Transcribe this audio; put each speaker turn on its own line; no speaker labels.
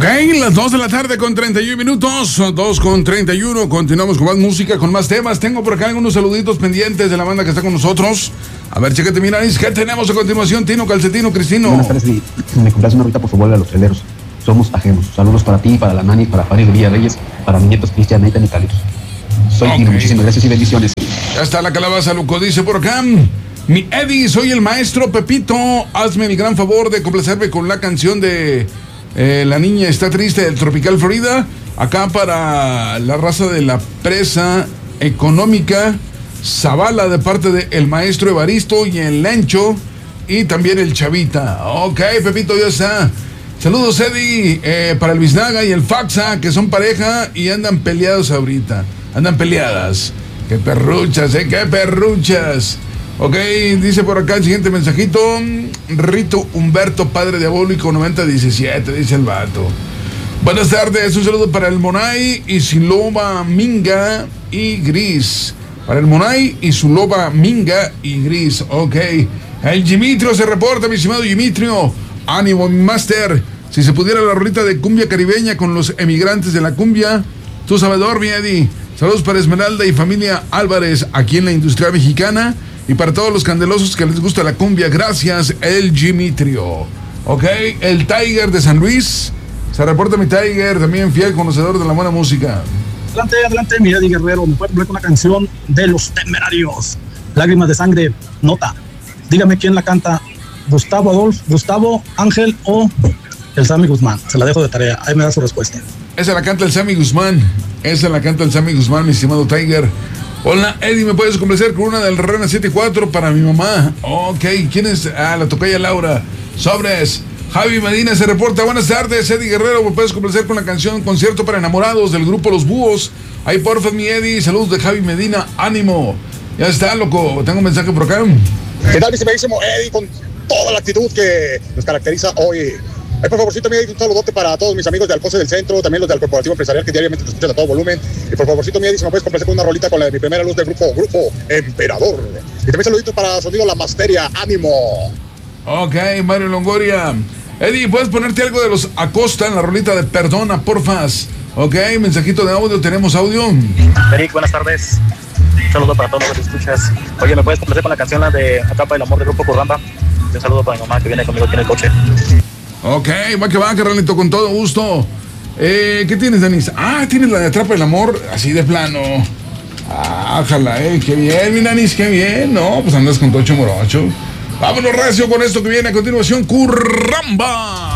las 2 de la tarde con 31 minutos, 2:31, continuamos con más música, con más temas. Tengo por acá algunos saluditos pendientes de la banda que está con nosotros. A ver, chécate, mira, ¿qué tenemos a continuación? Tino, Calcetino, Cristino.
Buenas tardes, me compras una ahorita por favor a los traileros. Somos ajenos. Saludos para ti, para la Nani, para Fanny de Villarreyes, para mis nietos Cristian, Nathan y Calipso. Soy Tino, muchísimas gracias y bendiciones.
Ya está la calabaza, Luco, dice por acá. Mi Eddie, soy el maestro Pepito. Hazme el gran favor de complacerme con la canción de La niña está triste del Tropical Florida. Acá para la raza de la presa económica Zavala, de parte de el maestro Evaristo y el Lencho y también el Chavita. Ok, Pepito, ya está. Saludos, Eddie, para el Biznaga y el Faxa, que son pareja y andan peleados ahorita. Andan peleadas. Qué perruchas, qué perruchas. Ok, dice por acá el siguiente mensajito. Rito Humberto, padre diabólico 9017, dice el vato. Buenas tardes, un saludo para el Monay y su loba Minga y Gris. Para el Monay y su loba Minga y Gris. Ok, el Dimitrio se reporta, mi estimado Dimitrio. Ánimo, mi máster. Si se pudiera la rolita de cumbia caribeña con los emigrantes de la cumbia, tú sabedor, mi Eddie. Saludos para Esmeralda y familia Álvarez aquí en la industria mexicana. Y para todos los candelosos que les gusta la cumbia, gracias, el Dimitrio. Ok, el Tiger de San Luis. Se reporta mi Tiger, también fiel conocedor de la buena música.
Adelante, mi Eddie Guerrero. Me puede poner con una canción de Los Temerarios. Lágrimas de sangre, nota. Dígame quién la canta. Gustavo Ángel o el Sammy Guzmán. Se la dejo de tarea. Ahí me da su respuesta.
Esa la canta el Sammy Guzmán. Mi estimado Tiger. Hola, Eddie, ¿me puedes complacer con una del Rena 74 para mi mamá? Ok, ¿quién es? La tocaya Laura. Sobres. Javi Medina se reporta. Buenas tardes, Eddie Guerrero. ¿Me puedes complacer con la canción Concierto para Enamorados del grupo Los Búhos? Ahí, porfa, mi Eddie. Saludos de Javi Medina. Ánimo. Ya está, loco. Tengo un mensaje por acá.
¿Qué tal, vicepresidente Eddie? Con toda la actitud que nos caracteriza hoy. Por favorcito, me un saludote para todos mis amigos de Alcoce del Centro, también los del Corporativo Empresarial que diariamente nos escuchan a todo volumen. Y por favorcito, si me puedes complacer con una rolita con la de mi primera luz del grupo Emperador. Y también saluditos para Sonido La Masteria. ¡Ánimo!
Ok, Mario Longoria. Eddie, ¿puedes ponerte algo de los Acosta en la rolita de Perdona, porfas? Ok, mensajito de audio, ¿tenemos audio?
Eric, buenas tardes. Un saludo para todos los que escuchas. Oye, ¿me puedes complacer con la canción de Acapa el Amor del grupo Curramba? Un saludo para mi mamá que viene conmigo aquí en el coche.
Ok, va, carnalito, con todo gusto. ¿Qué tienes, Denis? Tienes la de Atrapa el Amor, así de plano. Ojalá, qué bien, mi Denis, qué bien. No, pues andas con Tocho Morocho. Vámonos recio con esto que viene a continuación, Curramba.